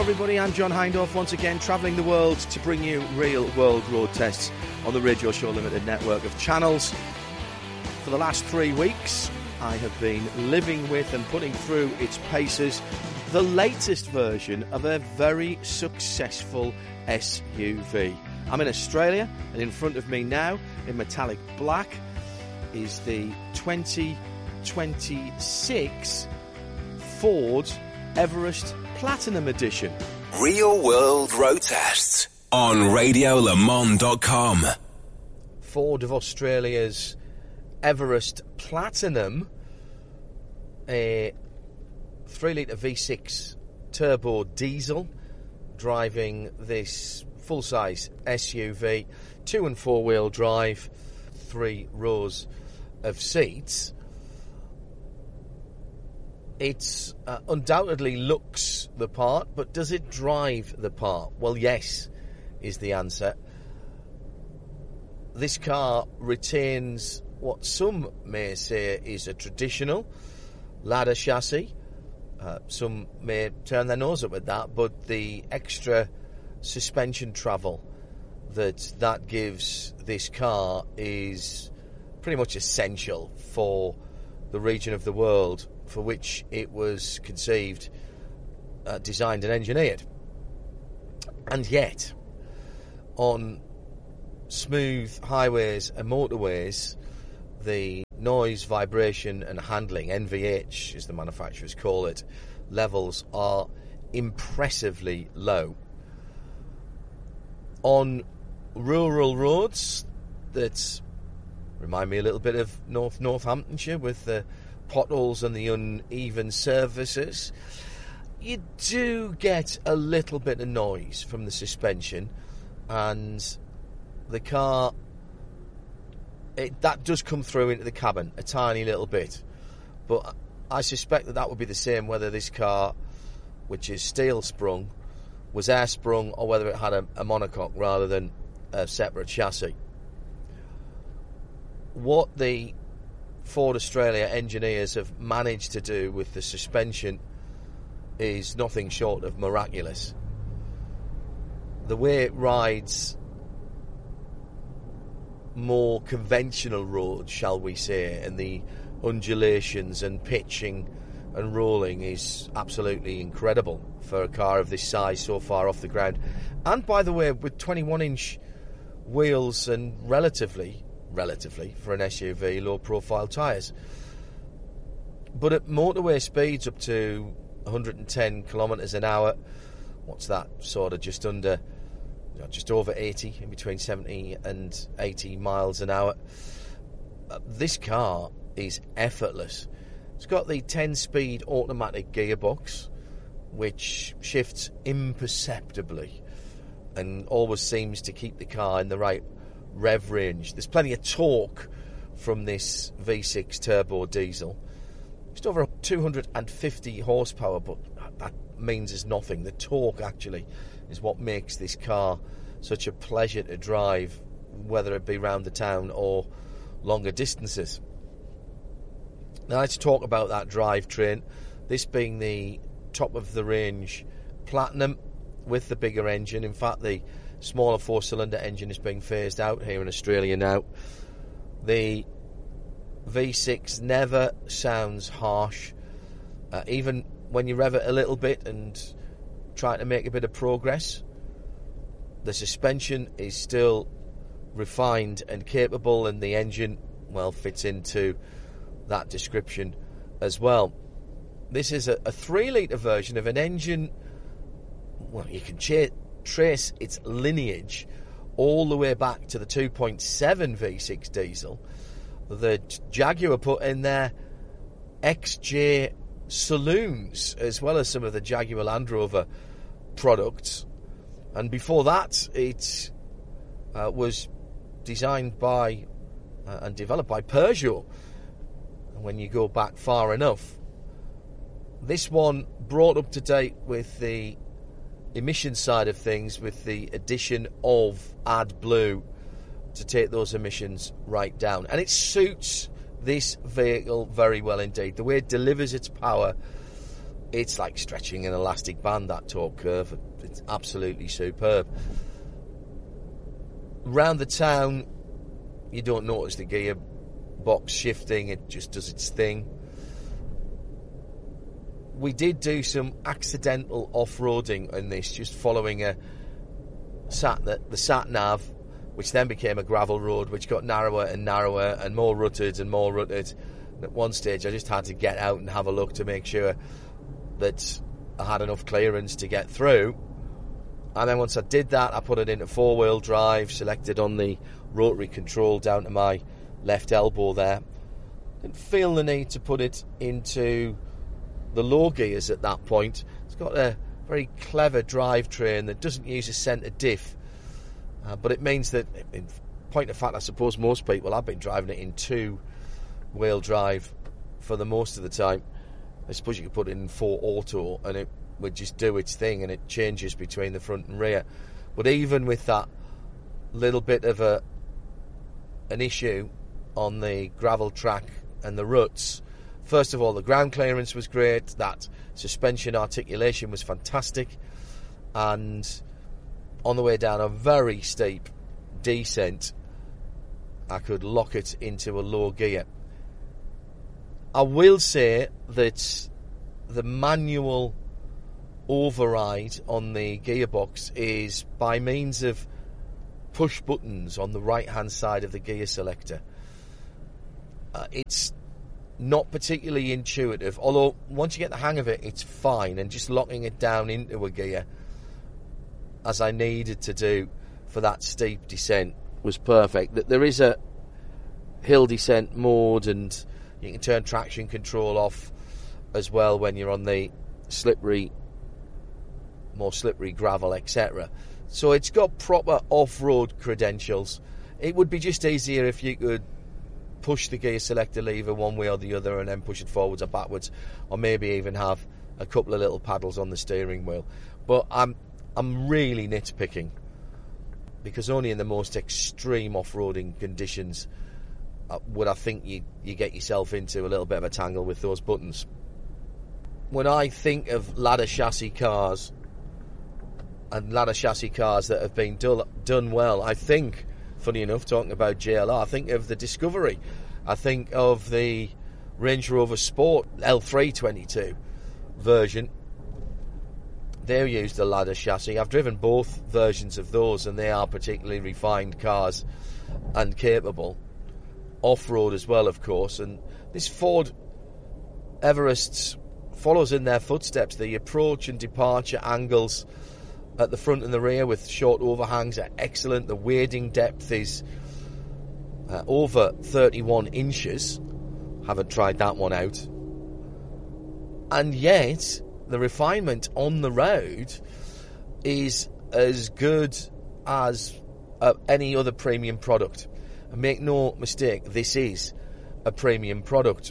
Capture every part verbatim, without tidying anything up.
everybody, I'm John Hindhaugh once again, travelling the world to bring you real world road tests on the Radio Show Limited network of channels. For the last three weeks, I have been living with and putting through its paces the latest version of a very successful S U V. I'm in Australia, and in front of me now, in metallic black, is the twenty twenty-six Ford Everest Platinum Edition. Real World Road Tests on radio le mans dot com. Ford of Australia's Everest Platinum, a three litre V six turbo diesel, driving this full-size S U V, two and four-wheel drive, three rows of seats. It uh, undoubtedly looks the part, but does it drive the part? Well, yes, is the answer. This car retains what some may say is a traditional ladder chassis. Uh, some may turn their nose up at that, but the extra suspension travel that that gives this car is pretty much essential for the region of the world for which it was conceived, uh, designed and engineered. And yet, on smooth highways and motorways, the noise, vibration and handling, N V H as the manufacturers call it, levels are impressively low. On rural roads that remind me a little bit of North Northamptonshire with the potholes and the uneven surfaces, you do get a little bit of noise from the suspension, and the car, it, that does come through into the cabin a tiny little bit. But I suspect that that would be the same whether this car, which is steel sprung, was air sprung, or whether it had a, a monocoque rather than a separate chassis. What the Ford Australia engineers have managed to do with the suspension is nothing short of miraculous. The way it rides more conventional roads, shall we say, and the undulations and pitching and rolling is absolutely incredible for a car of this size so far off the ground. And by the way, with twenty-one inch wheels and relatively relatively for an S U V low profile tyres. But at motorway speeds up to one hundred ten kilometres an hour, what's that, sort of just under, you know, just over eighty, in between seventy and eighty miles an hour, uh, this car is effortless. It's got the ten speed automatic gearbox, which shifts imperceptibly and always seems to keep the car in the right rev range. There's plenty of torque from this V six turbo diesel. Just over two hundred fifty horsepower, but that means it's nothing. The torque actually is what makes this car such a pleasure to drive, whether it be round the town or longer distances. Now let's talk about that drivetrain. This being the top of the range Platinum with the bigger engine. In fact, the smaller four-cylinder engine is being phased out here in Australia now. The V six never sounds harsh, uh, even when you rev it a little bit and try to make a bit of progress. The suspension is still refined and capable, and the engine, well, fits into that description as well. This is a, a three litre version of an engine, well, you can cha- trace its lineage all the way back to the two point seven V six diesel that Jaguar put in their X J saloons, as well as some of the Jaguar Land Rover products. And before that, it uh, was designed by uh, and developed by Peugeot, when you go back far enough. This one brought up to date with the emission side of things, with the addition of AdBlue to take those emissions right down. And it suits this vehicle very well indeed. The way it delivers its power it's like stretching an elastic band, that torque curve. It's absolutely superb. Round the town, you don't notice the gearbox shifting, it just does its thing. We did do some accidental off-roading in this, just following a sat the, the sat-nav, which then became a gravel road, which got narrower and narrower and more rutted and more rutted. And at one stage, I just had to get out and have a look to make sure that I had enough clearance to get through. And then once I did that, I put it into four-wheel drive, selected on the rotary control down to my left elbow there. Didn't feel the need to put it into the low gears at that point. It's got a very clever drivetrain that doesn't use a centre diff, uh, but it means that, in point of fact, I suppose most people have been driving it in two-wheel drive for the most of the time. I suppose you could put it in four auto and it would just do its thing, and it changes between the front and rear. But even with that little bit of a an issue on the gravel track and the ruts, first of all, the ground clearance was great, that suspension articulation was fantastic, and on the way down a very steep descent, I could lock it into a low gear. I will say that the manual override on the gearbox is by means of push buttons on the right hand side of the gear selector. Uh, it's not particularly intuitive, although once you get the hang of it, it's fine, and just locking it down into a gear as I needed to do for that steep descent was perfect. There is a hill descent mode, and you can turn traction control off as well when you're on the slippery more slippery gravel, et cetera. So it's got proper off-road credentials. It would be just easier if you could push the gear selector lever one way or the other and then push it forwards or backwards, or maybe even have a couple of little paddles on the steering wheel. But I'm I'm really nitpicking, because only in the most extreme off-roading conditions uh, would I think you, you get yourself into a little bit of a tangle with those buttons. When I think of ladder chassis cars, and ladder chassis cars that have been do- done well, I think, funny enough, talking about J L R, I think of the Discovery. I think of the Range Rover Sport L three twenty-two version. They used a ladder chassis. I've driven both versions of those, and they are particularly refined cars and capable. Off-road as well, of course. And this Ford Everest follows in their footsteps. The approach and departure angles at the front and the rear with short overhangs are excellent. The wading depth is uh, over thirty-one inches. Haven't tried that one out. And yet, the refinement on the road is as good as uh, any other premium product. And make no mistake, this is a premium product.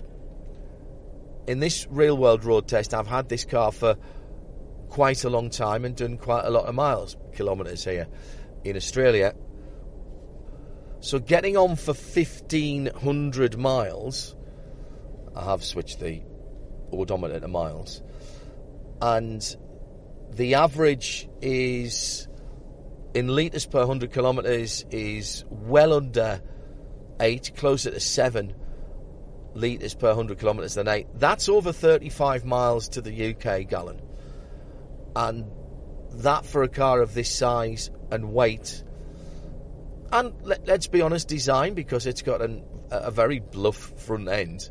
In this real world road test, I've had this car for quite a long time and done quite a lot of miles, kilometres here in Australia. So getting on for fifteen hundred miles, I have switched the odometer to miles, and the average is, in litres per one hundred kilometres, is well under eight, closer to seven litres per one hundred kilometres than eight. That's over thirty-five miles to the U K gallon. And that, for a car of this size and weight, and let, let's be honest, design, because it's got an, a very bluff front end.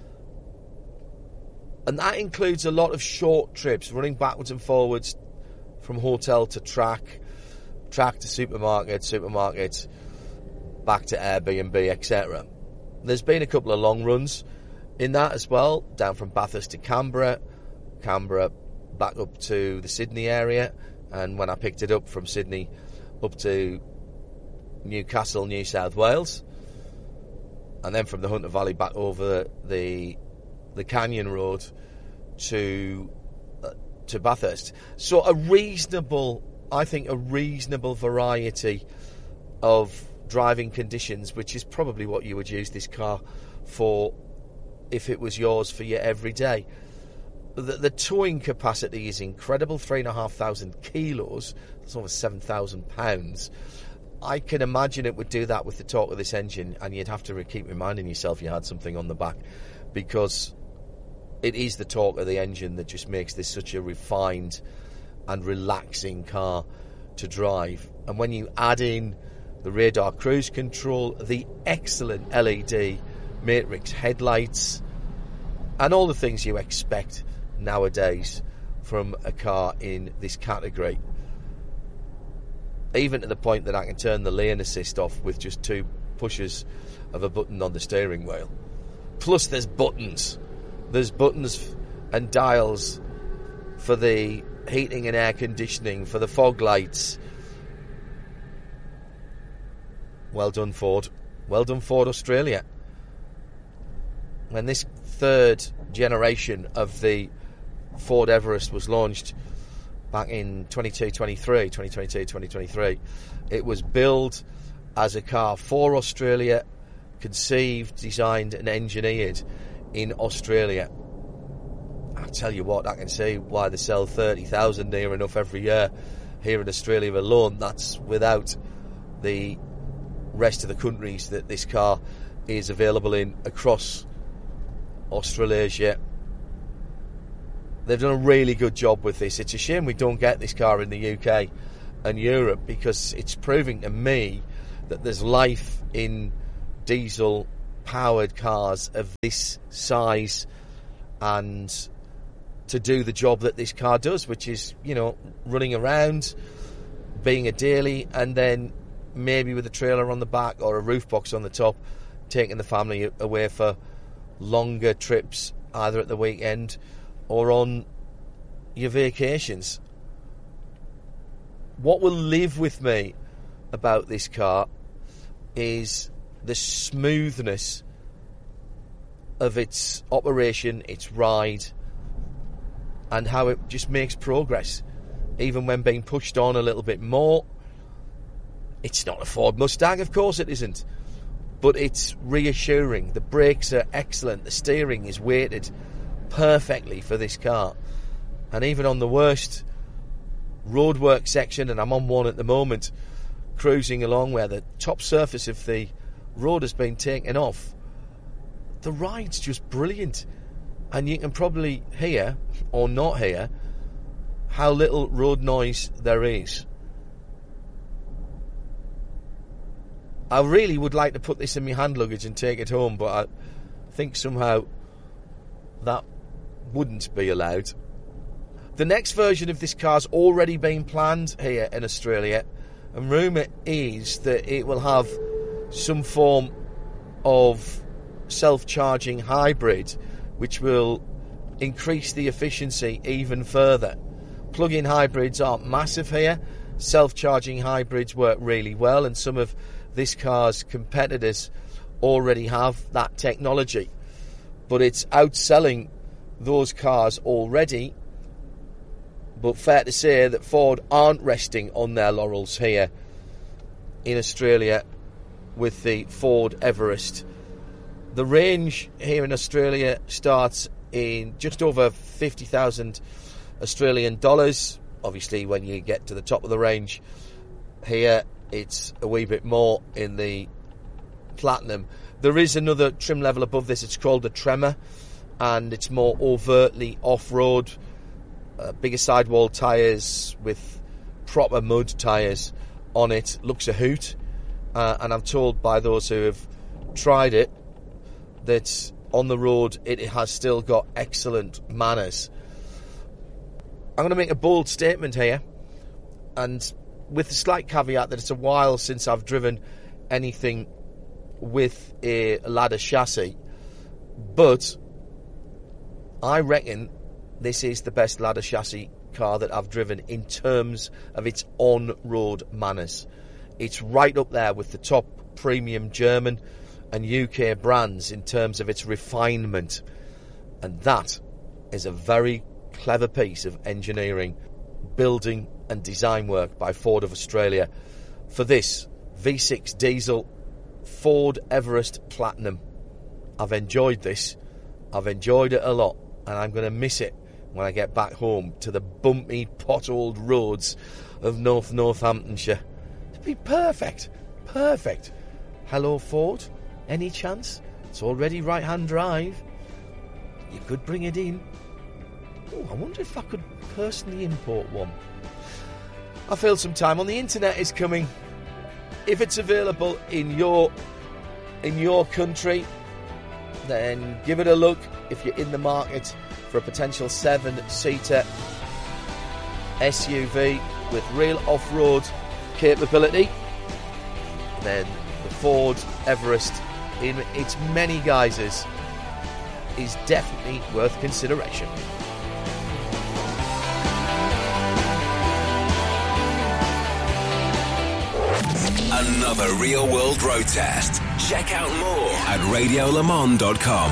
And that includes a lot of short trips, running backwards and forwards from hotel to track, track to supermarket, supermarket, back to Airbnb, et cetera. There's been a couple of long runs in that as well, down from Bathurst to Canberra, Canberra back up to the Sydney area, and when I picked it up from Sydney up to Newcastle, New South Wales, and then from the Hunter Valley back over the the Canyon Road to uh, to Bathurst. So a reasonable, I think, a reasonable variety of driving conditions, which is probably what you would use this car for if it was yours for your everyday. the, the towing capacity is incredible, three and a half thousand kilos. That's over seven thousand pounds. I can imagine it would do that with the torque of this engine, and you'd have to keep reminding yourself you had something on the back, because it is the torque of the engine that just makes this such a refined and relaxing car to drive. And when you add in the radar cruise control, the excellent L E D matrix headlights, and all the things you expect nowadays from a car in this category, even to the point that I can turn the lane assist off with just two pushes of a button on the steering wheel. Plus there's buttons. There's buttons and dials for the heating and air conditioning, for the fog lights. Well done, Ford. Well done, Ford Australia. When this third generation of the Ford Everest was launched back in twenty-two twenty-three, twenty twenty-two twenty twenty-three, it was billed as a car for Australia, conceived, designed and engineered in Australia. I'll tell you what, I can see why they sell thirty thousand near enough every year here in Australia alone. That's without the rest of the countries that this car is available in across Australasia. They've done a really good job with this. It's a shame we don't get this car in the U K and Europe, because it's proving to me that there's life in diesel powered cars of this size and to do the job that this car does, which is, you know, running around, being a daily, and then maybe with a trailer on the back or a roof box on the top, taking the family away for longer trips, either at the weekend or on your vacations. What will live with me about this car is the smoothness of its operation, its ride, and how it just makes progress, even when being pushed on a little bit more. It's not a Ford Mustang, of course it isn't, but it's reassuring. The brakes are excellent, the steering is weighted perfectly for this car, and even on the worst roadwork section, and I'm on one at the moment, cruising along where the top surface of the road has been taken off, the ride's just brilliant, and you can probably hear or not hear how little road noise there is. I really would like to put this in my hand luggage and take it home, but I think somehow that wouldn't be allowed. The next version of this car's already been planned here in Australia, and rumour is that it will have some form of self-charging hybrid, which will increase the efficiency even further. Plug-in hybrids aren't massive here. Self-charging hybrids work really well, and some of this car's competitors already have that technology, but it's outselling those cars already. But fair to say that Ford aren't resting on their laurels here in Australia with the Ford Everest. The range here in Australia starts in just over fifty thousand Australian dollars. Obviously, when you get to the top of the range here, it's a wee bit more in the Platinum. There is another trim level above this. It's called the Tremor, and it's more overtly off-road. Uh, bigger sidewall tyres with proper mud tyres on it. Looks a hoot, uh, and I'm told by those who have tried it that on the road it has still got excellent manners. I'm going to make a bold statement here, and with the slight caveat that it's a while since I've driven anything with a ladder chassis, but I reckon this is the best ladder chassis car that I've driven in terms of its on-road manners. It's right up there with the top premium German and U K brands in terms of its refinement, and that is a very clever piece of engineering, building and design work by Ford of Australia for this V six diesel Ford Everest Platinum. I've enjoyed this. I've enjoyed it a lot, and I'm going to miss it when I get back home to the bumpy, potholed roads of North Northamptonshire. It'd be perfect. Perfect. Hello, Ford. Any chance? It's already right-hand drive. You could bring it in. Oh, I wonder if I could personally import one. I feel some time on the internet is coming. If it's available in your in your country, then give it a look. If you're in the market for a potential seven-seater S U V with real off-road capability, then the Ford Everest in its many guises is definitely worth consideration. Another real world road test. Check out more at radio le mans dot com.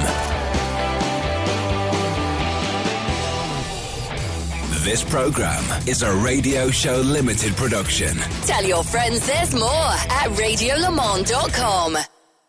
This program is a Radio Show Limited production. Tell your friends there's more at radio le mans dot com.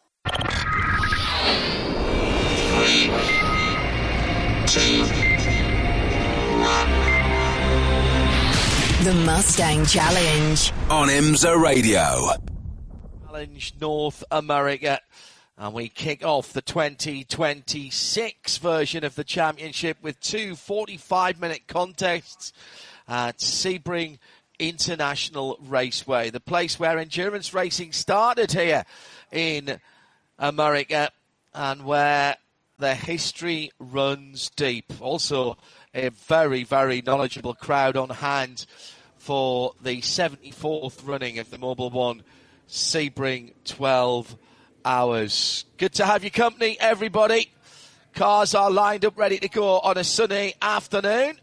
The Mustang Challenge on IMSA Radio. Challenge North America, and we kick off the twenty twenty-six version of the championship with two forty-five minute contests at Sebring International Raceway, the place where endurance racing started here in America and where the history runs deep. Also, a very, very knowledgeable crowd on hand for the seventy-fourth running of the Mobil One Sebring twelve hours. Good to have your company, everybody. Cars are lined up, ready to go on a sunny afternoon.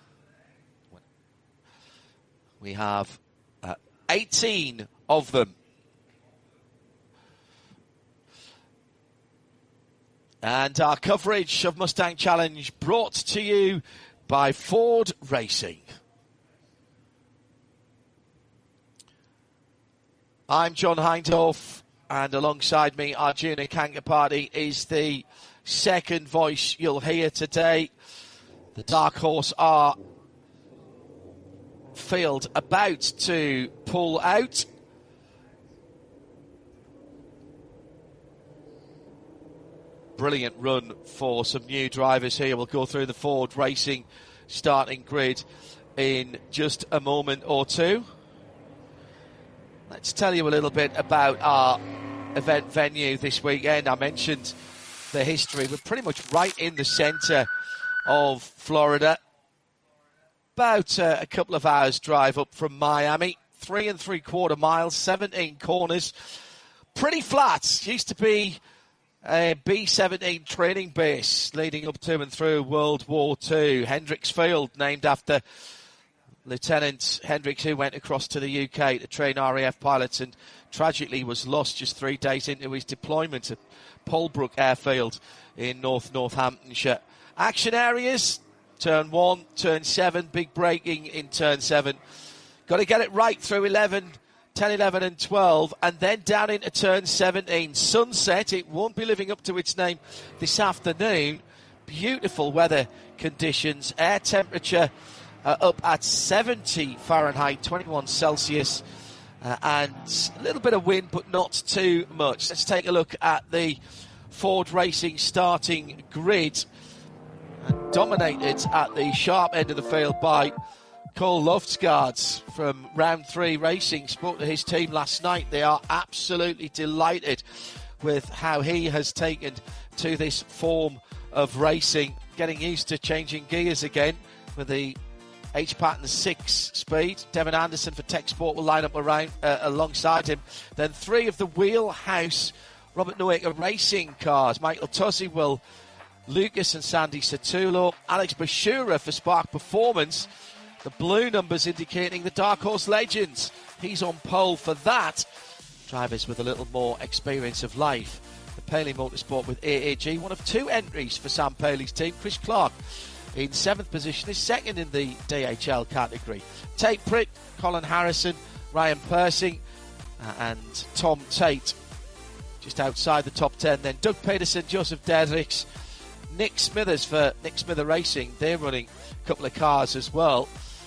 We have uh, eighteen of them. And our coverage of Mustang Challenge brought to you by Ford Racing. I'm John Hindhaugh, and alongside me, Arjuna Kankapati is the second voice you'll hear today. The Dark Horse are field about to pull out. Brilliant run for some new drivers here. We'll go through the Ford Racing starting grid in just a moment or two. Let's tell you a little bit about our event venue this weekend. I mentioned the history. We're pretty much right in the centre of Florida. About uh, a couple of hours drive up from Miami. Three and three quarter miles, seventeen corners. Pretty flat. Used to be a B seventeen training base leading up to and through World War Two. Hendricks Field, named after Lieutenant Hendricks, who went across to the U K to train R A F pilots and tragically was lost just three days into his deployment at Polbrook Airfield in North Northamptonshire. Action areas, turn one, turn seven, big braking in turn seven. Got to get it right through eleven, ten, eleven and twelve, and then down into turn seventeen. Sunset, it won't be living up to its name this afternoon. Beautiful weather conditions, air temperature uh, up at seventy Fahrenheit, twenty-one Celsius, uh, and a little bit of wind, but not too much. Let's take a look at the Ford Racing starting grid. And dominated at the sharp end of the field by Cole Loftsgaard from Round three Racing. Spoke to his team last night. They are absolutely delighted with how he has taken to this form of racing, getting used to changing gears again with the H-Pattern six speed. Devin Anderson for Tech Sport will line up around uh, alongside him. Then three of the Wheelhouse Robert Noaker Racing cars. Michael Tussey will Lucas and Sandy Satulo. Alex Bashura for Spark Performance. The blue numbers indicating the Dark Horse Legends. He's on pole for that. Drivers with a little more experience of life. The Paley Motorsport with A A G. One of two entries for Sam Paley's team. Chris Clark in seventh position is second in the D H L category. Tate Pritt, Colin Harrison, Ryan Persing uh, and Tom Tate just outside the top ten. Then Doug Peterson, Joseph Dedricks, Nick Smithers for Nick Smither Racing. They're running a couple of cars as well.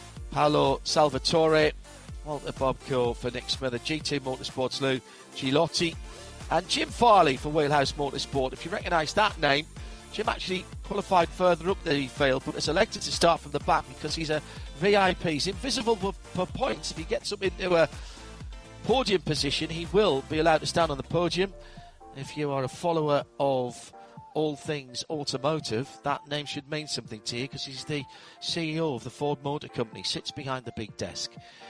Paolo Salvatore, Walter Bobco for Nick Smither, G T Motorsports Lou Gilotti, and Jim Farley for Wheelhouse Motorsport. If you recognise that name, Jim actually qualified further up than he failed, but has elected to start from the back because he's a V I P. He's invisible for, for points. If he gets up into a podium position, he will be allowed to stand on the podium. If you are a follower of all things automotive, that name should mean something to you because he's the C E O of the Ford Motor Company, sits behind the big desk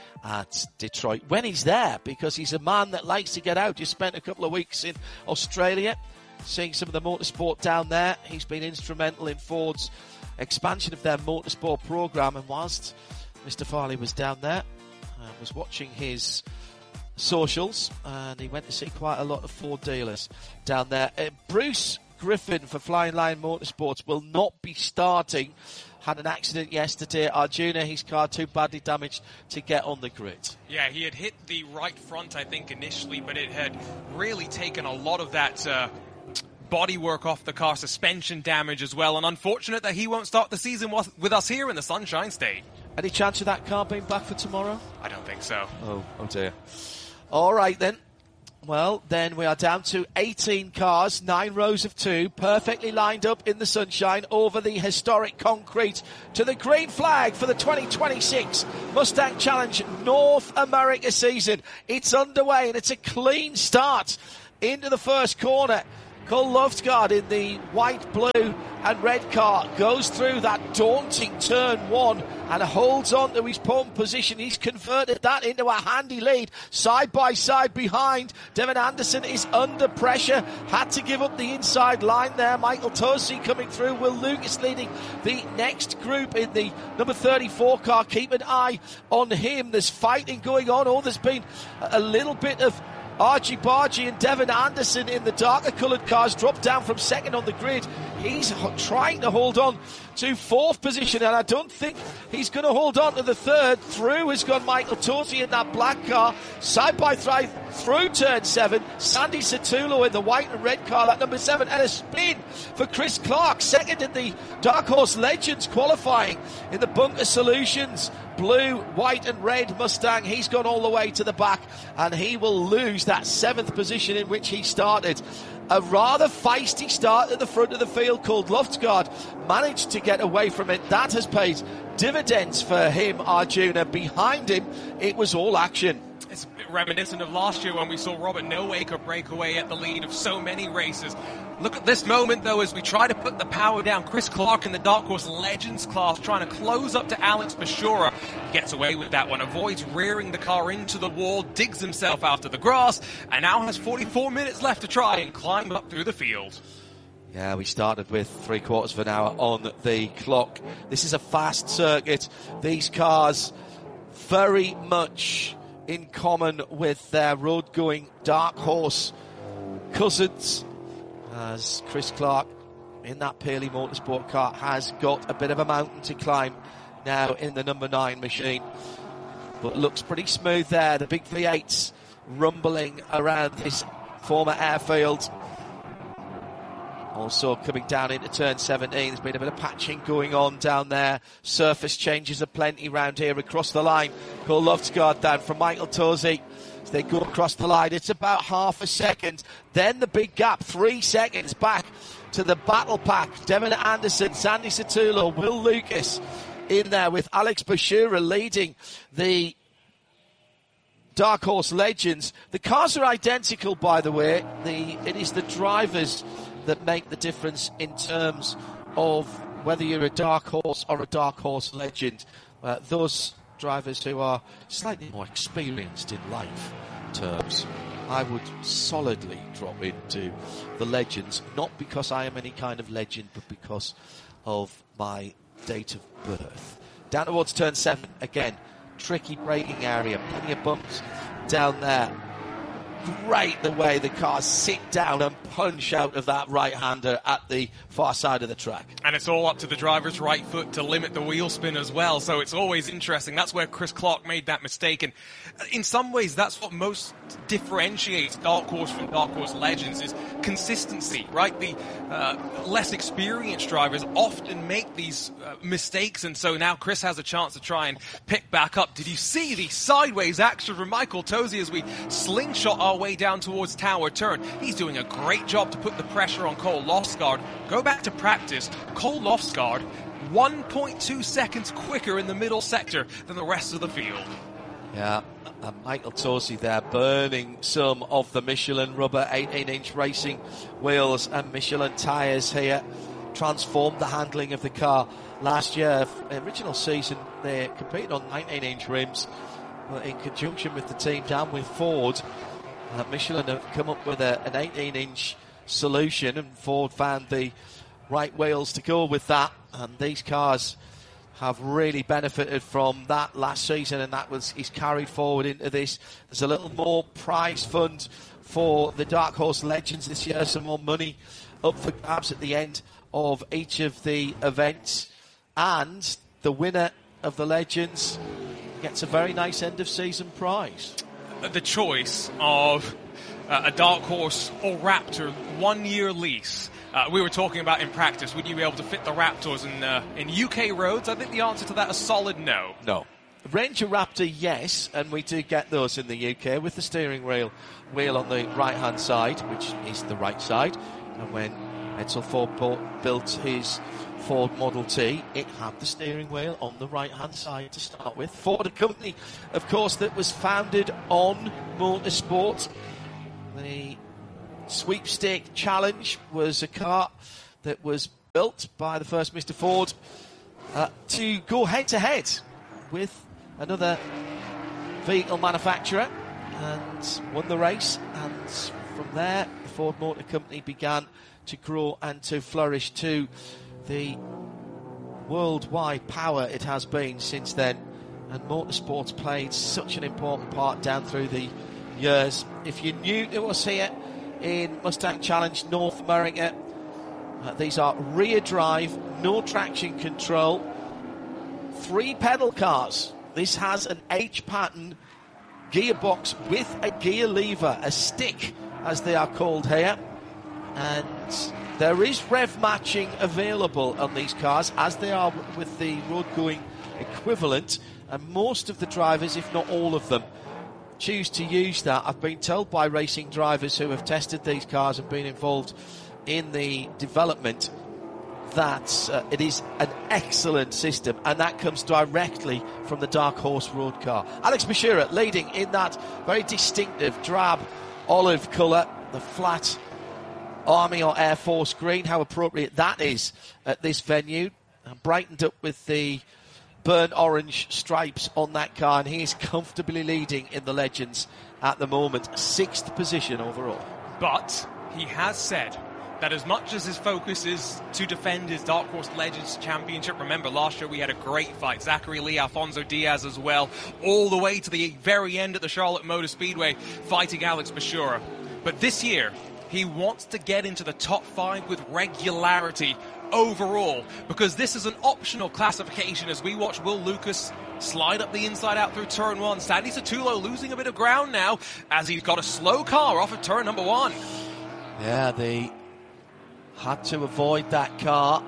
at Detroit when he's there, because he's a man that likes to get out. Just spent a couple of weeks in Australia seeing some of the motorsport down there. He's been instrumental in Ford's expansion of their motorsport program, and whilst Mister Farley was down there, I was watching his socials, and he went to see quite a lot of Ford dealers down there. Uh, Bruce Griffin for Flying Lion Motorsports will not be starting. Had an accident yesterday. Arjuna, his car too badly damaged to get on the grid. Yeah, he had hit the right front, I think, initially, but it had really taken a lot of that uh, bodywork off the car, suspension damage as well, and unfortunate that he won't start the season with us here in the Sunshine State. Any chance of that car being back for tomorrow? I don't think so. Oh, oh dear. All right, then. Well, then we are down to eighteen cars, nine rows of two, perfectly lined up in the sunshine over the historic concrete to the green flag for the twenty twenty-six Mustang Challenge North America season. It's underway, and it's a clean start into the first corner. Cole Loftsgaard in the white, blue and red car goes through that daunting turn one and holds on to his pole position. He's converted that into a handy lead. Side by side behind, Devin Anderson is under pressure. Had to give up the inside line there. Michael Tosi coming through. Will Lucas leading the next group in the number thirty-four car. Keep an eye on him. There's fighting going on. Oh, there's been a little bit of Archie Bargy and Devin Anderson in the darker coloured cars dropped down from second on the grid. He's ho- trying to hold on to fourth position, and I don't think he's going to hold on to the third. Through has gone Michael Tosi in that black car. Side by side through turn seven. Sandy Satulo in the white and red car, that number seven, and a spin for Chris Clark. Second in the Dark Horse Legends qualifying in the Bunker Solutions blue, white and red Mustang. He's gone all the way to the back, and he will lose that seventh position in which he started. A rather feisty start at the front of the field called Loftsgaard managed to get away from it. That has paid dividends for him, Arjuna. Behind him, it was all action. It's reminiscent of last year when we saw Robert Nowaker break away at the lead of so many races. Look at this moment, though, as we try to put the power down. Chris Clark in the Dark Horse Legends class trying to close up to Alex Bashura. Gets away with that one, avoids rearing the car into the wall, digs himself out of the grass, and now has forty-four minutes left to try and climb up through the field. Yeah, we started with three quarters of an hour on the clock. This is a fast circuit. These cars very much in common with their road-going Dark Horse cousins, as Chris Clark in that Paley Motorsport car has got a bit of a mountain to climb now in the number nine machine, but looks pretty smooth there. The big V eights rumbling around this former airfield. Also coming down into turn seventeen, there's been a bit of patching going on down there. Surface changes are plenty round here across the line. Cole Loftsgaard down from Michael Tosi. As they go across the line, it's about half a second. Then the big gap, three seconds back to the battle pack. Devin Anderson, Sandy Satulo, Will Lucas in there with Alex Bashura leading the Dark Horse Legends. The cars are identical, by the way. The it is the drivers that make the difference in terms of whether you're a Dark Horse or a Dark Horse Legend. Uh, those drivers who are slightly more experienced in life terms, I would solidly drop into the Legends, not because I am any kind of legend, but because of my date of birth. Down towards turn seven, again, tricky braking area, plenty of bumps down there. great the way the cars sit down and punch out of that right-hander at the far side of the track. And it's all up to the driver's right foot to limit the wheel spin as well, so it's always interesting. That's where Chris Clark made that mistake, and in some ways that's what most differentiates Dark Horse from Dark Horse Legends is consistency, right? The uh, less experienced drivers often make these uh, mistakes, and so now Chris has a chance to try and pick back up. Did you see the sideways action from Michael Tosi as we slingshot our way down towards Tower Turn? He's doing a great job to put the pressure on Cole Lofsgaard. Go back to practice. Cole Lofsgaard, one point two seconds quicker in the middle sector than the rest of the field. Yeah, and Michael Tosi there burning some of the Michelin rubber eighteen inch racing wheels and Michelin tyres here. Transformed the handling of the car last year. Original season, they competed on nineteen inch rims. But in conjunction with the team down with Ford, uh, Michelin have come up with a, an eighteen inch solution, and Ford found the right wheels to go with that, and these cars have really benefited from that last season, and that was is carried forward into this. There's a little more prize fund for the Dark Horse Legends this year, some more money up for grabs at the end of each of the events, and the winner of the Legends gets a very nice end of season prize. The choice of uh, a Dark Horse or Raptor one year lease. Uh, we were talking about in practice, would you be able to fit the Raptors in uh, in U K roads? I think the answer to that is solid no. No. Ranger Raptor, yes, and we do get those in the U K with the steering wheel wheel on the right-hand side, which is the right side. And when Edsel Ford built his Ford Model T, it had the steering wheel on the right-hand side to start with. Ford, a company, of course, that was founded on motorsport. The Sweepstake Challenge was a car that was built by the first Mister Ford uh, to go head-to-head with another vehicle manufacturer, and won the race. And from there, the Ford Motor Company began to grow and to flourish to the worldwide power it has been since then. And motorsports played such an important part down through the years. If you're new to us here in Mustang Challenge North America, uh, these are rear drive, no traction control, three pedal cars. This has an H pattern gearbox with a gear lever, a stick as they are called here, and there is rev matching available on these cars as they are with the road going equivalent, and most of the drivers, if not all of them, choose to use that. I've been told by racing drivers who have tested these cars and been involved in the development that uh, it is an excellent system, and that comes directly from the Dark Horse road car. Alex Bashira leading in that very distinctive drab olive colour, the flat Army or Air Force green, how appropriate that is at this venue, and brightened up with the burnt orange stripes on that car, and he is comfortably leading in the Legends at the moment, sixth position overall. But he has said that as much as his focus is to defend his Dark Horse Legends Championship, remember last year we had a great fight, Zachary Lee, Alfonso Diaz as well, all the way to the very end at the Charlotte Motor Speedway fighting Alex Bashura. But this year, he wants to get into the top five with regularity overall, because this is an optional classification as we watch Will Lucas slide up the inside out through turn one. Sandy Satullo losing a bit of ground now as he's got a slow car off of turn number one. Yeah, they had to avoid that car.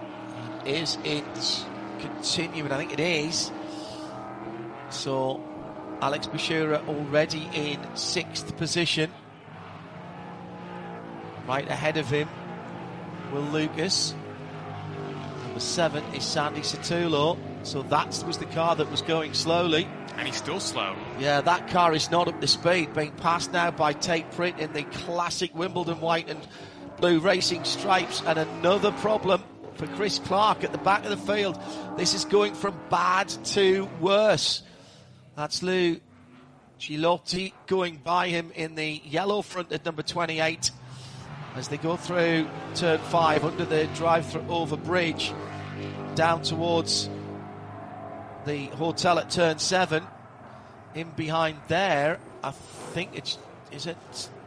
Is it continuing? I think it is. So Alex Bashura already in sixth position. Right ahead of him, Will Lucas. Number seven is Sandy Satullo. So that was the car that was going slowly. And he's still slow. Yeah, that car is not up to speed. Being passed now by Tate Pritt in the classic Wimbledon white and blue racing stripes. And another problem for Chris Clark at the back of the field. This is going from bad to worse. That's Lou Gilotti going by him in the yellow front at number twenty-eight. As they go through turn five under the drive-through over bridge down towards the hotel at turn seven. In behind there, I think it's is it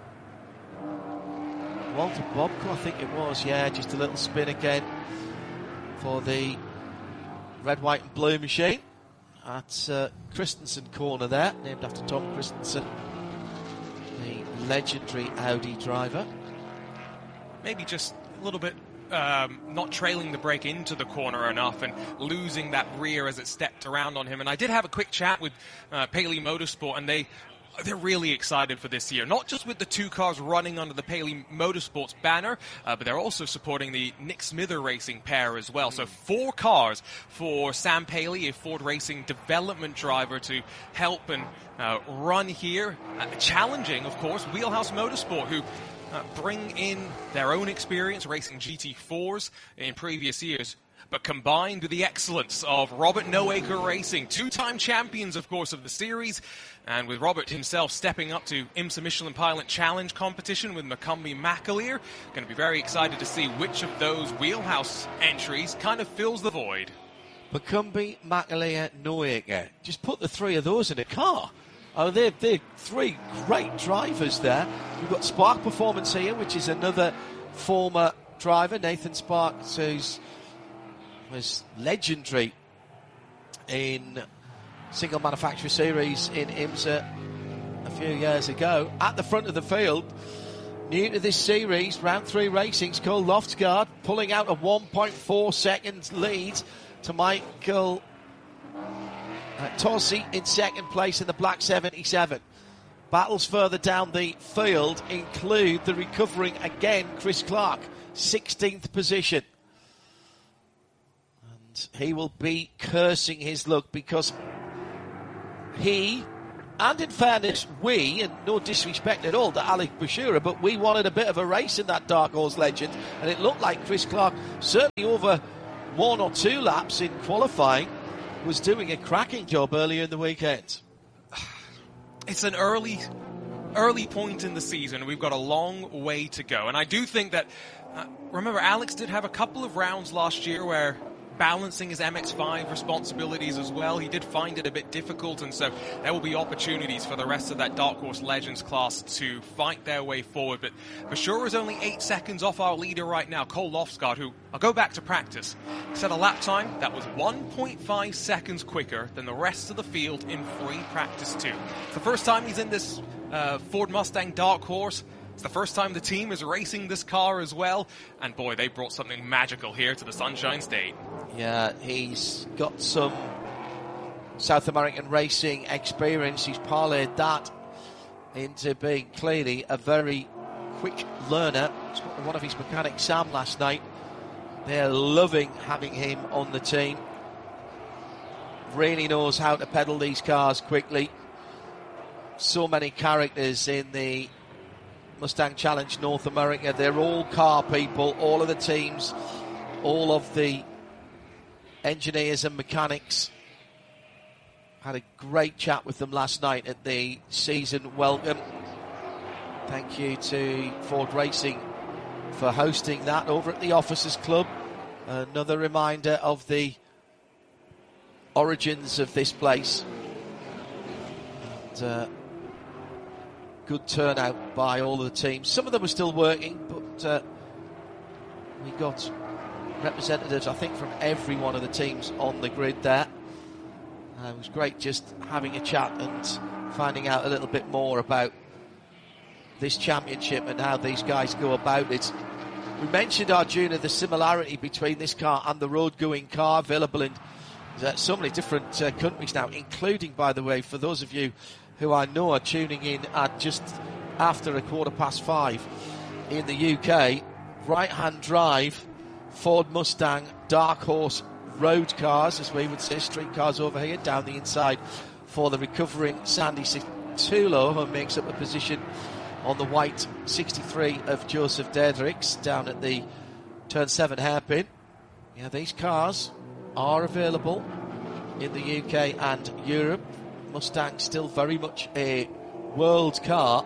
Walter Bobko? I think it was. Yeah, just a little spin again for the red, white, and blue machine at uh, Christensen corner there, named after Tom Christensen, the legendary Audi driver. Maybe just a little bit um, not trailing the brake into the corner enough and losing that rear as it stepped around on him. And I did have a quick chat with uh, Paley Motorsport, and they They're really excited for this year, not just with the two cars running under the Paley Motorsports banner, uh, but they're also supporting the Nick Smither Racing pair as well. So four cars for Sam Paley, a Ford Racing development driver, to help and uh, run here. Uh, challenging, of course, Wheelhouse Motorsport, who uh, bring in their own experience racing G T fours in previous years, but combined with the excellence of Robert Noacre Racing, two-time champions, of course, of the series, and with Robert himself stepping up to IMSA Michelin Pilot Challenge competition with Macombi McAleer. Going to be very excited to see which of those wheelhouse entries kind of fills the void. Macombi, McAleer, Noacre. Just put the three of those in a car. Oh, they're, they're three great drivers there. We've got Spark Performance here, which is another former driver, Nathan Sparks, who's was legendary in single manufacturer series in IMSA a few years ago. At the front of the field, new to this series, round three racing's Cole Loftsgaard, pulling out a one point four seconds lead to Michael uh, Tosi in second place in the black seventy-seven. Battles further down the field include the recovering again Chris Clark, sixteenth position. He will be cursing his luck because he, and in fairness, we, and no disrespect at all to Alec Bashura, but we wanted a bit of a race in that Dark Horse Legend, and it looked like Chris Clark, certainly over one or two laps in qualifying, was doing a cracking job earlier in the weekend. It's an early, early point in the season. We've got a long way to go, and I do think that, uh, remember, Alex did have a couple of rounds last year where balancing his M X five responsibilities as well, he did find it a bit difficult, and so there will be opportunities for the rest of that Dark Horse Legends class to fight their way forward. But Bashura is only eight seconds off our leader right now, Cole Loftsgaard, who, I'll go back to practice, set a lap time that was one point five seconds quicker than the rest of the field in free practice two. It's the first time he's in this uh, Ford Mustang Dark Horse. It's the first time the team is racing this car as well, and boy, they brought something magical here to the Sunshine State. Yeah, he's got some South American racing experience. He's parlayed that into being clearly a very quick learner. Spoke to one of his mechanics, Sam, last night. They're loving having him on the team. Really knows how to pedal these cars quickly. So many characters in the Mustang Challenge North America. They're all car people, all of the teams, all of the engineers and mechanics. Had a great chat with them last night at the season welcome. Thank you to Ford Racing for hosting that over at the Officers Club. Another reminder of the origins of this place. And, uh, good turnout by all of the teams. Some of them are still working, but uh, we got representatives, I think, from every one of the teams on the grid there. Uh, it was great just having a chat and finding out a little bit more about this championship and how these guys go about it. We mentioned, Arjuna, the similarity between this car and the road-going car available in uh, so many different uh, countries now, including, by the way, for those of you who I know are tuning in at just after a quarter past five in the U K, right-hand drive Ford Mustang Dark Horse road cars, as we would say, street cars over here, down the inside for the recovering Sandy Situlo, who makes up a position on the white sixty-three of Joseph Dedricks down at the turn seven hairpin. Yeah, these cars are available in the U K and Europe. Mustang still very much a world car.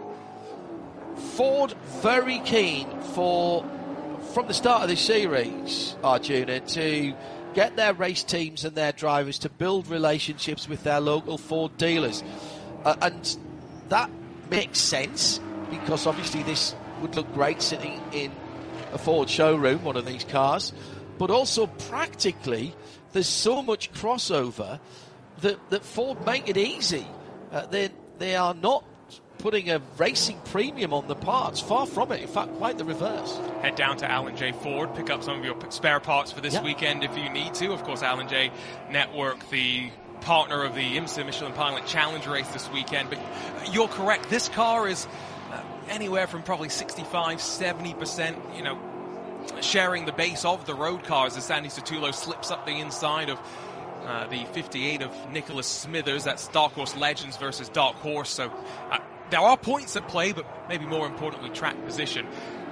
Ford very keen for, from the start of this series, Arjuna, to get their race teams and their drivers to build relationships with their local Ford dealers. Uh, and that makes sense because obviously this would look great sitting in a Ford showroom, one of these cars, but also practically there's so much crossover that, that Ford make it easy. Uh, they, they are not putting a racing premium on the parts. Far from it. In fact, quite the reverse. Head down to Alan J Ford, pick up some of your spare parts for this yep. weekend if you need to. Of course, Alan J Network, the partner of the IMSA Michelin Pilot Challenge race this weekend. But you're correct. This car is uh, anywhere from probably sixty-five, seventy percent, you know, sharing the base of the road cars as Sandy Sotolo slips up the inside of uh, the fifty-eight of Nicholas Smithers. That's Dark Horse Legends versus Dark Horse. So uh, there are points at play, but maybe more importantly, track position.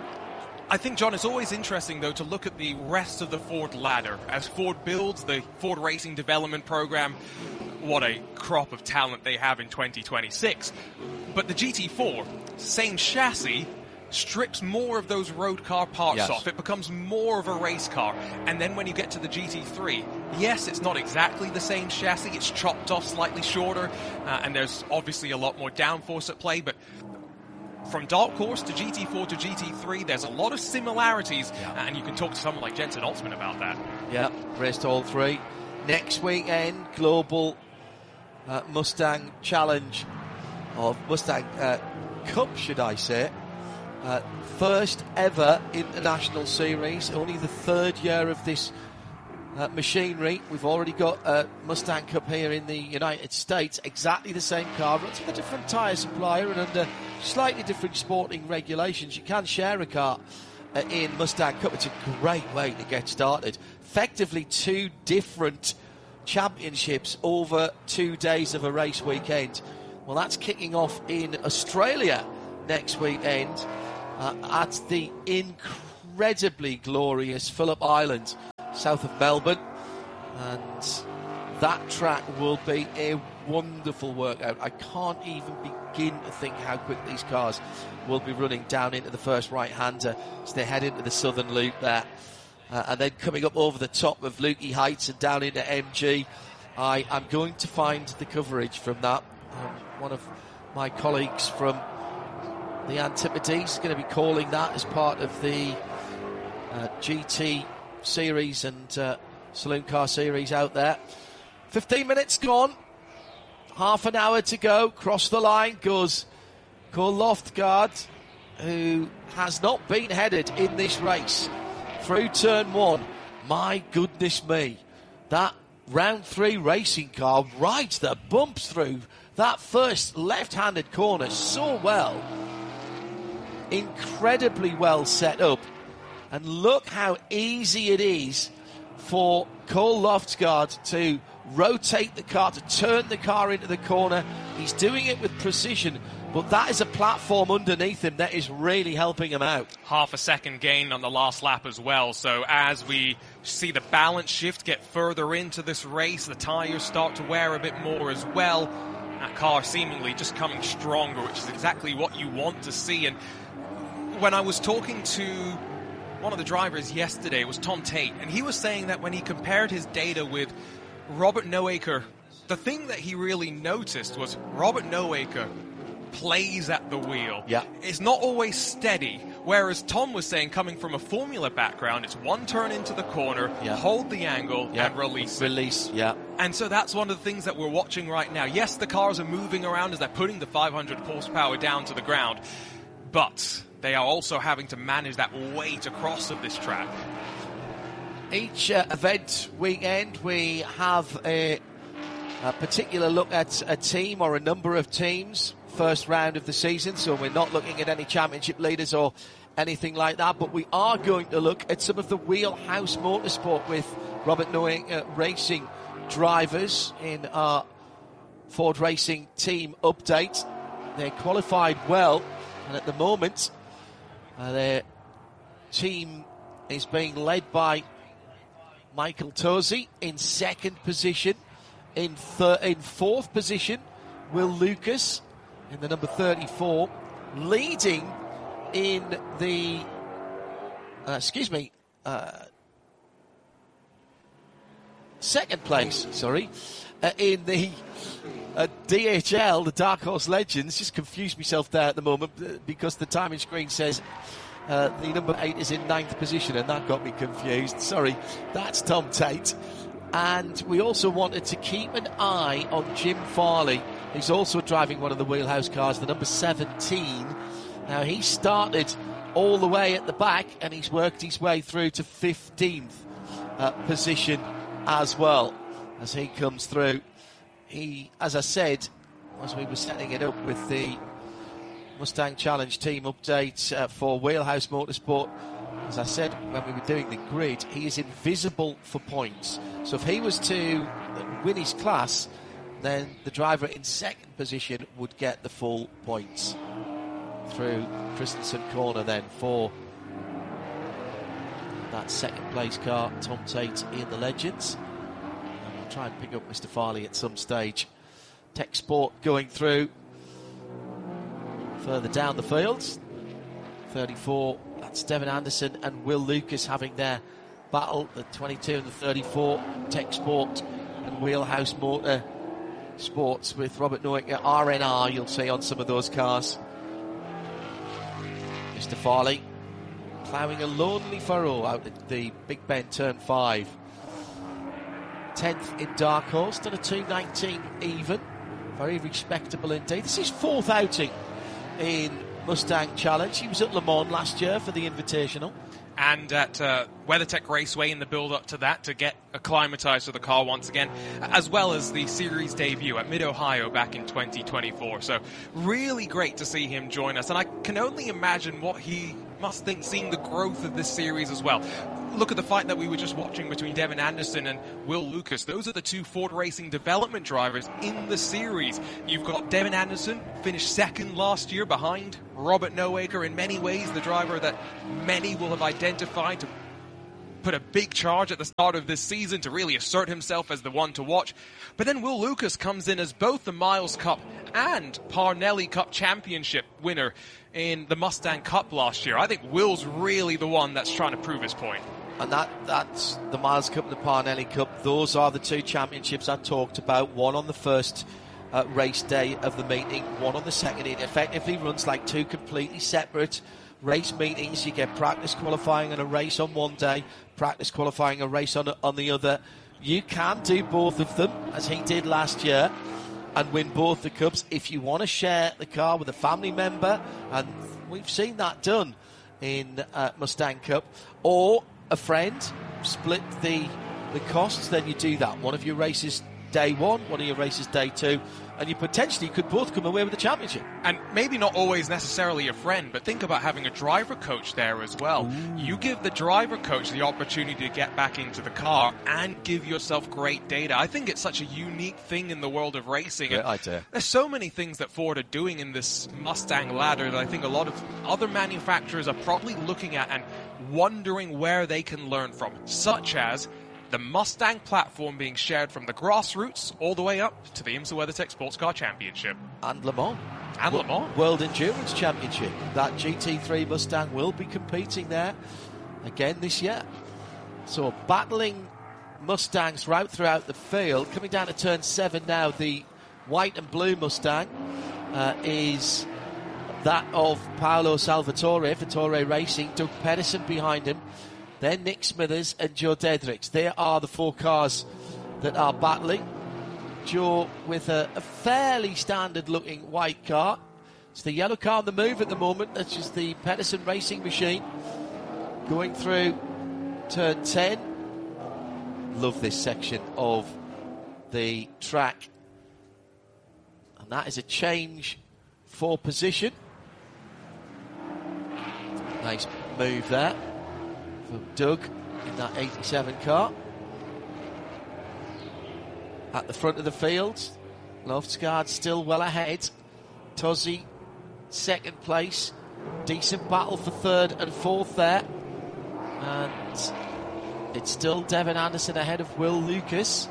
I think, John, it's always interesting, though, to look at the rest of the Ford ladder. As Ford builds the Ford Racing Development Program, what a crop of talent they have in twenty twenty-six. But the G T four, same chassis, strips more of those road car parts yes. off. It becomes more of a race car. And then when you get to the G T three, yes, it's not exactly the same chassis. It's chopped off slightly shorter, uh, and there's obviously a lot more downforce at play, but from Dark Horse to G T four to G T three, there's a lot of similarities, yeah. and you can talk to someone like Jensen Altzman about that. Yeah, raced all three. Next weekend, Global uh, Mustang Challenge, or Mustang uh, Cup, should I say. Uh, first ever International Series, only the third year of this uh, machinery. We've already got a Mustang Cup here in the United States, exactly the same car, runs with a different tyre supplier and under slightly different sporting regulations. You can share a car uh, in Mustang Cup. It's a great way to get started. Effectively two different championships over two days of a race weekend. Well, that's kicking off in Australia next weekend uh, at the incredibly glorious Phillip Island, south of Melbourne, and that track will be a wonderful workout. I can't even begin to think how quick these cars will be running down into the first right-hander as they head into the southern loop there. Uh, and then coming up over the top of Lukey Heights and down into M G. I am going to find the coverage from that. Um, one of my colleagues from the Antipodes is going to be calling that as part of the uh, G T series and uh, saloon car series out there. fifteen minutes gone. Half an hour to go. Cross the line goes Cole Loftgaard, who has not been headed in this race. Through turn one, my goodness me, that round three racing car rides the bumps through that first left-handed corner so well. Incredibly well set up. And look how easy it is for Cole Loftgaard to rotate the car, to turn the car into the corner. He's doing it with precision, but that is a platform underneath him that is really helping him out. Half a second gain on the last lap as well. So as we see the balance shift get further into this race, the tyres start to wear a bit more as well. That car seemingly just coming stronger, which is exactly what you want to see. And when I was talking to one of the drivers yesterday, it was Tom Tate, and he was saying that when he compared his data with Robert Noacre, the thing that he really noticed was Robert Noacre plays at the wheel. Yeah. It's not always steady. Whereas Tom was saying, coming from a formula background, it's one turn into the corner, yeah. hold the angle, yeah. and release it. Release, yeah. And so that's one of the things that we're watching right now. Yes, the cars are moving around as they're putting the five hundred horsepower down to the ground, but they are also having to manage that weight across of this track. Each uh, event weekend, we have a, a particular look at a team or a number of teams. First round of the season, so we're not looking at any championship leaders or anything like that, but we are going to look at some of the Wheelhouse Motorsport with Robert Noacre uh, Racing drivers in our Ford Racing team update. They qualified well, and at the moment uh, their team is being led by Michael Tosi in second position. In, thir- in fourth position, Will Lucas in the number thirty-four, leading in the, uh, excuse me, uh, second place, sorry, uh, in the uh, D H L, the Dark Horse Legends, just confused myself there at the moment because the timing screen says uh, the number eight is in ninth position, and that got me confused. Sorry, that's Tom Tate. And we also wanted to keep an eye on Jim Farley, who's also driving one of the Wheelhouse cars, the number seventeen. Now, he started all the way at the back, and he's worked his way through to fifteenth uh, position as well as he comes through. He, as I said, as we were setting it up with the Mustang Challenge team update uh, for Wheelhouse Motorsport, as I said when we were doing the grid, he is invisible for points. So if he was to win his class, then the driver in second position would get the full points through Christensen Corner then for that second place car, Tom Tate in the Legends. And we'll try and pick up Mister Farley at some stage. Tech Sport going through further down the fields. thirty-four, that's Devin Anderson and Will Lucas having their battle. The twenty-two and the thirty-four, Tech Sport and Wheelhouse Motor Sports with Robert Nowick, R N R you'll see on some of those cars. Mister Farley ploughing a lonely furrow out at the Big Ben turn five. tenth in Dark Horse, done a two nineteen even. Very respectable indeed. This is fourth outing in Mustang Challenge. He was at Le Mans last year for the Invitational. And at uh, WeatherTech Raceway in the build-up to that to get acclimatized to the car once again, as well as the series debut at Mid-Ohio back in twenty twenty-four. So really great to see him join us. And I can only imagine what he must think seeing the growth of this series as well. Look at the fight that we were just watching between Devin Anderson and Will Lucas. Those are the two Ford Racing development drivers in the series. You've got Devin Anderson, finished second last year behind Robert Nowaker, in many ways the driver that many will have identified to put a big charge at the start of this season to really assert himself as the one to watch. But then Will Lucas comes in as both the Miles Cup and Parnelli Cup championship winner in the Mustang Cup last year. I think Will's really the one that's trying to prove his point. And that that's the Miles Cup and the Parnelli Cup. Those are the two championships I talked about. One on the first uh, race day of the meeting, one on the second. It effectively runs like two completely separate race meetings. You get practice qualifying and a race on one day, practice qualifying a race on, on the other. You can do both of them, as he did last year, and win both the Cups if you want to share the car with a family member, and we've seen that done in uh, Mustang Cup, or a friend, split the the costs, then you do that. One of your races day one, one of your races day two, and you potentially could both come away with the championship. And maybe not always necessarily a friend, but think about having a driver coach there as well. Ooh. You give the driver coach the opportunity to get back into the car and give yourself great data. I think it's such a unique thing in the world of racing. Great idea. There's so many things that Ford are doing in this Mustang ladder that I think a lot of other manufacturers are probably looking at and wondering where they can learn from, such as the Mustang platform being shared from the grassroots all the way up to the IMSA WeatherTech Sports Car Championship. And Le Mans. And Le Mans. World Endurance Championship. That G T three Mustang will be competing there again this year. So battling Mustangs right throughout the field. Coming down to turn seven now, the white and blue Mustang uh, is that of Paolo Salvatore, Vitore Racing. Doug Pedersen behind him. Then Nick Smithers and Joe Dedricks. They are the four cars that are battling. Joe with a, a fairly standard-looking white car. It's the yellow car on the move at the moment. That's just the Pedersen Racing machine. Going through turn ten. Love this section of the track. And that is a change for position. Nice move there from Doug in that eighty-seven car. At the front of the field, Loftsgaard still well ahead. Tozzi, second place. Decent battle for third and fourth there. And it's still Devin Anderson ahead of Will Lucas.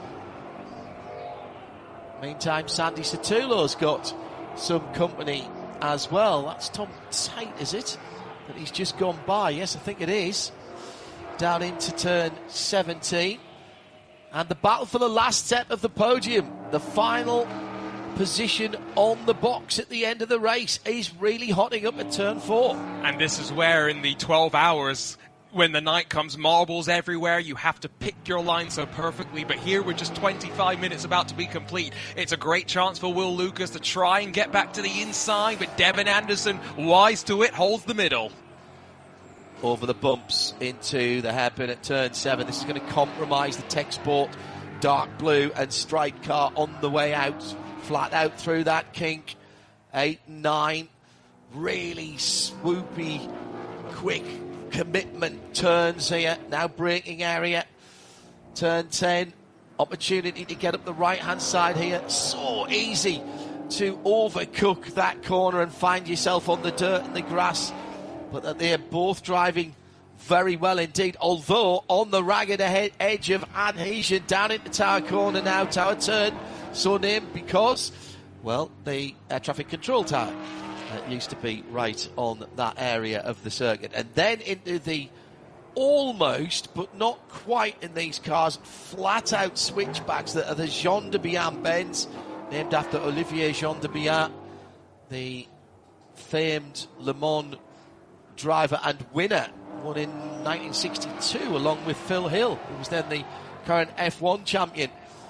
Meantime, Sandy Satulo's got some company as well. That's Tom Tate, is it? That he's just gone by. Yes, I think it is. Down into turn seventeen. And the battle for the last set of the podium. The final position on the box at the end of the race. He's really hotting up at turn four. And this is where in the twelve hours, when the night comes, marbles everywhere, you have to pick your line so perfectly. But here we're just twenty-five minutes about to be complete. It's a great chance for Will Lucas to try and get back to the inside, but Devin Anderson, wise to it, holds the middle. Over the bumps into the hairpin at turn seven. This is going to compromise the Tech Sport dark blue and striped car on the way out. Flat out through that kink. Eight, nine. Really swoopy, quick commitment turns here. Now braking area. Turn ten. Opportunity to get up the right-hand side here. So easy to overcook that corner and find yourself on the dirt and the grass. But that they're both driving very well indeed. Although on the ragged edge of adhesion down into Tower Corner now. Tower Turn. So named because, well, the air traffic control tower uh, used to be right on that area of the circuit. And then into the almost, but not quite in these cars, flat-out switchbacks that are the Jean de Bihan bends, named after Olivier Jean de Bihan, the famed Le Mans driver and winner, won in nineteen sixty-two along with Phil Hill, who was then the current F one champion.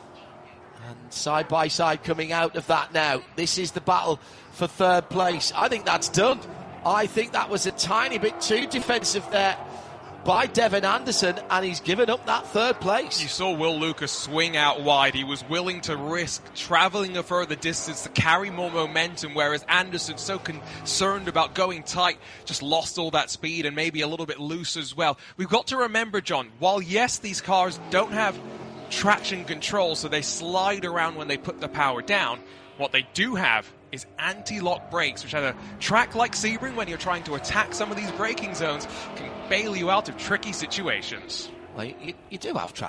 And side by side coming out of that now. This is the battle for third place. I think that's done. I think that was a tiny bit too defensive there by Devin Anderson, and he's given up that third place. You saw Will Lucas swing out wide. He was willing to risk travelling a further distance to carry more momentum, whereas Anderson, so concerned about going tight, just lost all that speed and maybe a little bit loose as well. We've got to remember, John, while yes, these cars don't have traction control, so they slide around when they put the power down, what they do have is anti-lock brakes, which at a track like Sebring, when you're trying to attack some of these braking zones, can bail you out of tricky situations. Well, you, you do have traction